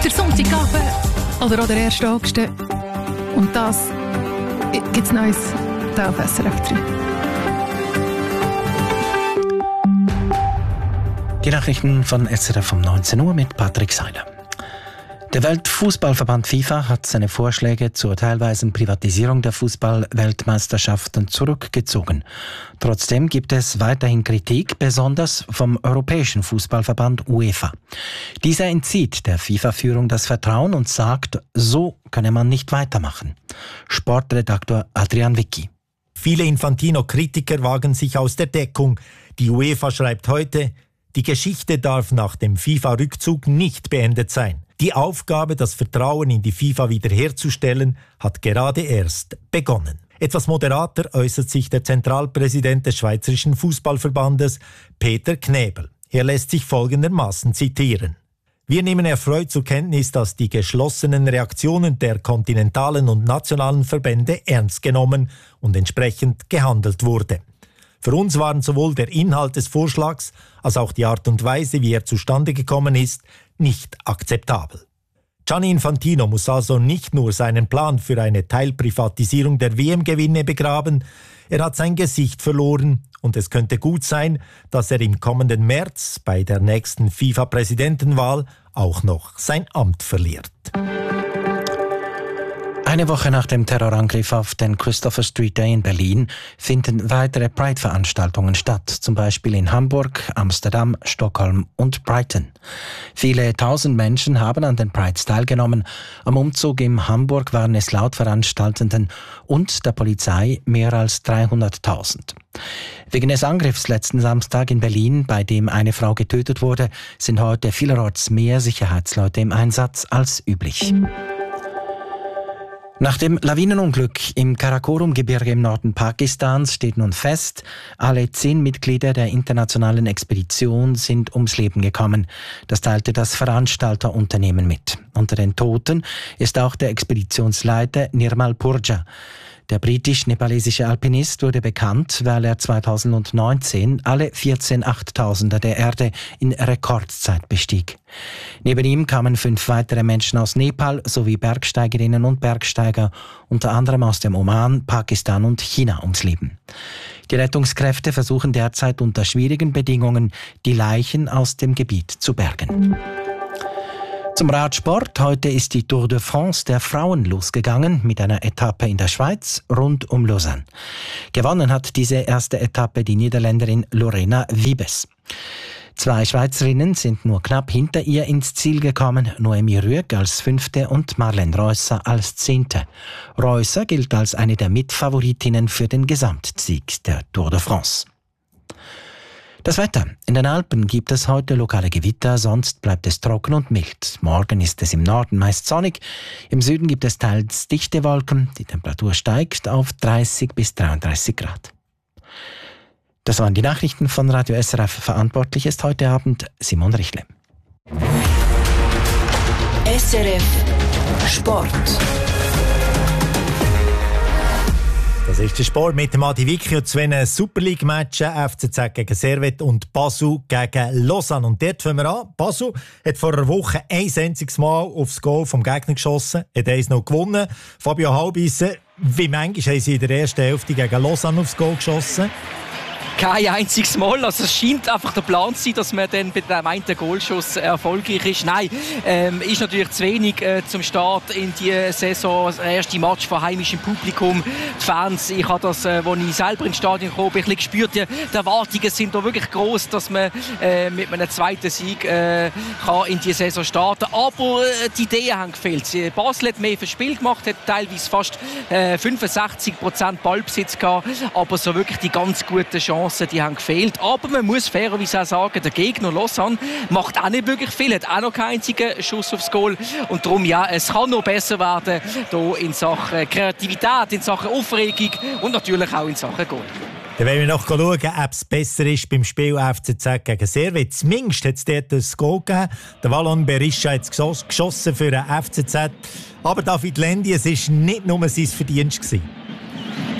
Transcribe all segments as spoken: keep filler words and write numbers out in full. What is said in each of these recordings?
Der Sonntagabend oder auch der erste August. Und das gibt es Neues hier auf S R F drei. Die Nachrichten von S R F um neunzehn Uhr mit Patrick Seiler. Der Weltfußballverband FIFA hat seine Vorschläge zur teilweisen Privatisierung der Fußball-Weltmeisterschaften zurückgezogen. Trotzdem gibt es weiterhin Kritik, besonders vom Europäischen Fußballverband UEFA. Dieser entzieht der FIFA-Führung das Vertrauen und sagt, so könne man nicht weitermachen. Sportredaktor Adrian Wicki. Viele Infantino-Kritiker wagen sich aus der Deckung. Die UEFA schreibt heute, die Geschichte darf nach dem FIFA-Rückzug nicht beendet sein. Die Aufgabe, das Vertrauen in die FIFA wiederherzustellen, hat gerade erst begonnen. Etwas moderater äußert sich der Zentralpräsident des Schweizerischen Fußballverbandes, Peter Knebel. Er lässt sich folgendermaßen zitieren. Wir nehmen erfreut zur Kenntnis, dass die geschlossenen Reaktionen der kontinentalen und nationalen Verbände ernst genommen und entsprechend gehandelt wurde. Für uns waren sowohl der Inhalt des Vorschlags als auch die Art und Weise, wie er zustande gekommen ist, nicht akzeptabel. Gianni Infantino muss also nicht nur seinen Plan für eine Teilprivatisierung der W M-Gewinne begraben, er hat sein Gesicht verloren und es könnte gut sein, dass er im kommenden März bei der nächsten FIFA-Präsidentenwahl auch noch sein Amt verliert. Eine Woche nach dem Terrorangriff auf den Christopher Street Day in Berlin finden weitere Pride-Veranstaltungen statt, zum Beispiel in Hamburg, Amsterdam, Stockholm und Brighton. Viele tausend Menschen haben an den Prides teilgenommen. Am Umzug in Hamburg waren es laut Veranstaltenden und der Polizei mehr als dreihunderttausend. Wegen des Angriffs letzten Samstag in Berlin, bei dem eine Frau getötet wurde, sind heute vielerorts mehr Sicherheitsleute im Einsatz als üblich. Nach dem Lawinenunglück im Karakorum-Gebirge im Norden Pakistans steht nun fest, alle zehn Mitglieder der internationalen Expedition sind ums Leben gekommen. Das teilte das Veranstalterunternehmen mit. Unter den Toten ist auch der Expeditionsleiter Nirmal Purja. Der britisch-nepalesische Alpinist wurde bekannt, weil er zweitausendneunzehn alle vierzehn Achttausender der Erde in Rekordzeit bestieg. Neben ihm kamen fünf weitere Menschen aus Nepal sowie Bergsteigerinnen und Bergsteiger, unter anderem aus dem Oman, Pakistan und China, ums Leben. Die Rettungskräfte versuchen derzeit unter schwierigen Bedingungen, die Leichen aus dem Gebiet zu bergen. Zum Radsport. Heute ist die Tour de France der Frauen losgegangen mit einer Etappe in der Schweiz rund um Lausanne. Gewonnen hat diese erste Etappe die Niederländerin Lorena Wiebes. Zwei Schweizerinnen sind nur knapp hinter ihr ins Ziel gekommen, Noemi Rüegg als Fünfte und Marlene Reusser als Zehnte. Reusser gilt als eine der Mitfavoritinnen für den Gesamtsieg der Tour de France. Das Wetter. In den Alpen gibt es heute lokale Gewitter, sonst bleibt es trocken und mild. Morgen ist es im Norden meist sonnig. Im Süden gibt es teils dichte Wolken. Die Temperatur steigt auf dreißig bis dreiunddreißig Grad. Das waren die Nachrichten von Radio S R F. Verantwortlich ist heute Abend Simon Richle. S R F Sport. Das ist der Sport mit dem Adi Wicki und zwei Super League-Matchen, F C Z gegen Servette und Basel gegen Lausanne. Und dort fangen wir an. Basel hat vor einer Woche ein einziges Mal aufs Goal vom Gegner geschossen, hat eins noch gewonnen. Fabio Halbissen, wie manchmal haben sie in der ersten Hälfte gegen Lausanne aufs Goal geschossen? Kein einziges Mal. Also es scheint einfach der Plan zu sein, dass man dann bei dem einen Goalschuss erfolgreich ist. Nein, ähm, ist natürlich zu wenig äh, zum Start in die Saison. Das erste Match von heimischem Publikum. Die Fans, ich habe das, äh, als ich selber ins Stadion kam, ein bisschen gespürt. Die, die Erwartungen sind da wirklich gross, dass man äh, mit einem zweiten Sieg äh, kann in die Saison starten kann. Aber äh, die Ideen haben gefehlt. Basel hat mehr fürs Spiel gemacht, hat teilweise fast äh, fünfundsechzig Prozent Ballbesitz gehabt. Aber so wirklich die ganz guten Chancen, die haben gefehlt. Aber man muss fairerweise auch sagen, der Gegner Lausanne macht auch nicht wirklich viel, hat auch noch keinen einzigen Schuss aufs Goal. Und darum, ja, es kann noch besser werden hier in Sachen Kreativität, in Sachen Aufregung und natürlich auch in Sachen Goal. Dann wollen wir noch schauen, ob es besser ist beim Spiel F C Z gegen Servette. Zumindest hat es dort ein Goal gegeben. Der Wallon Berisha hat es geschossen für den F C Z. Aber David Lendi, es war nicht nur sein Verdienst gewesen.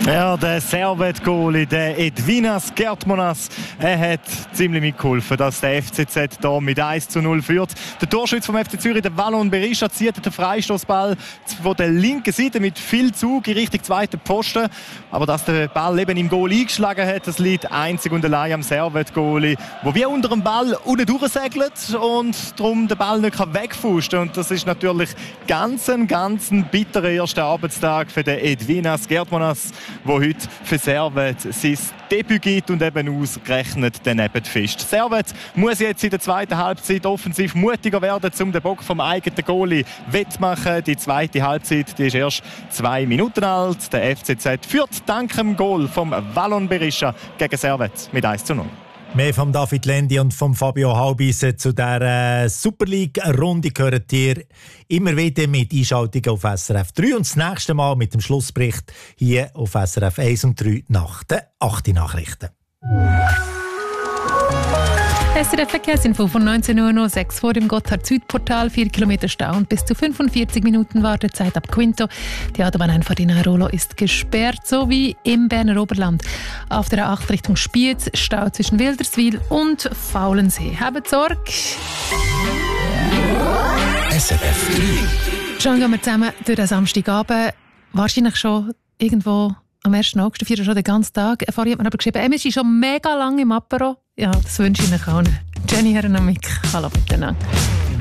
Ja, der Servet-Goalie, der Edvinas Gertmonas, er hat ziemlich mitgeholfen, dass der F C Z hier mit eins zu null führt. Der Torschütze vom F C Zürich, der Wallon Berisha, zieht den Freistoßball von der linken Seite mit viel Zug in Richtung zweiten Pfosten. Aber dass der Ball eben im Goal eingeschlagen hat, das liegt einzig und allein am Servet-Goalie, der wie unter dem Ball unten durchsegelt und darum den Ball nicht wegfusten. Und das ist natürlich ganz ein, ganz ein bitterer erster Arbeitstag für den Edvinas Gertmonas, wo heute für Servet sein Debüt gibt und eben ausgerechnet daneben fischt. Servet muss jetzt in der zweiten Halbzeit offensiv mutiger werden, um den Bock vom eigenen Goalie wettmachen. Die zweite Halbzeit, die ist erst zwei Minuten alt. Der F C Z führt dank dem Goal vom Wallon Berisha gegen Servet mit eins zu null. Mehr von David Lendi und von Fabio Haubise zu der Super League-Runde gehört ihr immer wieder mit Einschaltungen auf S R F drei und das nächste Mal mit dem Schlussbericht hier auf S R F eins und drei nach den acht Nachrichten. S R F Verkehrsinfo von neunzehn Uhr null sechs vor dem Gotthard-Südportal. vier Kilometer Stau und bis zu fünfundvierzig Minuten Wartezeit ab Quinto. Die Autobahneinfahrt in Airolo ist gesperrt, sowie im Berner Oberland. Auf der A acht Richtung Spiez Stau zwischen Wilderswil und Faulensee. Habt Sorge! S R F drei. Schon gehen wir zusammen durch den Samstagabend. Wahrscheinlich schon irgendwo am ersten August, feiern schon den ganzen Tag. Vorhin hat mir aber geschrieben, er ist schon mega lange im Apero. Ja, das wünsche ich Ihnen auch. Jenny Herrenamik, hallo miteinander.